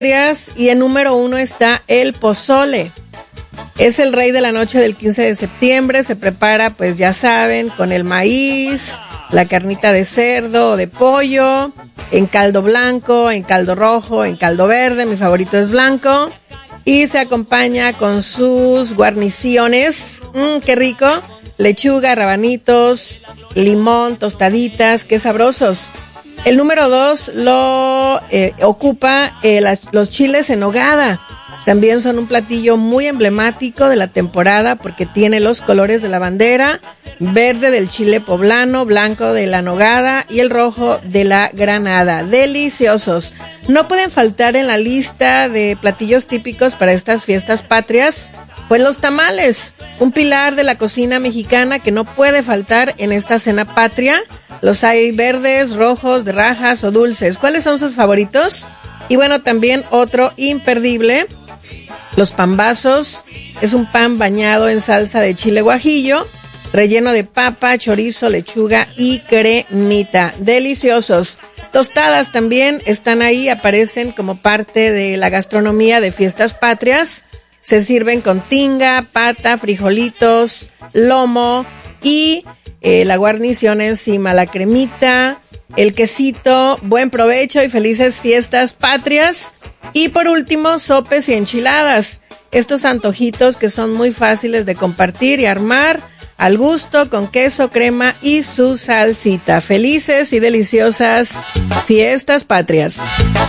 Y en número 1 está el pozole. Es el rey de la noche del 15 de septiembre. Se prepara, pues ya saben, con el maíz, la carnita de cerdo o de pollo, en caldo blanco, en caldo rojo, en caldo verde. Mi favorito es blanco. Y se acompaña con sus guarniciones. ¡Qué rico! Lechuga, rabanitos, limón, tostaditas. ¡Qué sabrosos! El número 2 lo ocupa los chiles en nogada. También son un platillo muy emblemático de la temporada porque tiene los colores de la bandera, verde del chile poblano, blanco de la nogada y el rojo de la granada. Deliciosos. No pueden faltar en la lista de platillos típicos para estas fiestas patrias, pues los tamales, un pilar de la cocina mexicana que no puede faltar en esta cena patria. Los hay verdes, rojos, de rajas o dulces. ¿Cuáles son sus favoritos? Y bueno, también otro imperdible, los pambazos. Es un pan bañado en salsa de chile guajillo, relleno de papa, chorizo, lechuga y cremita. Deliciosos. Tostadas también están ahí, aparecen como parte de la gastronomía de fiestas patrias. Se sirven con tinga, pata, frijolitos, lomo y la guarnición encima, la cremita, el quesito. Buen provecho y felices fiestas patrias. Y por último, sopes y enchiladas. Estos antojitos que son muy fáciles de compartir y armar al gusto con queso, crema y su salsita. Felices y deliciosas fiestas patrias.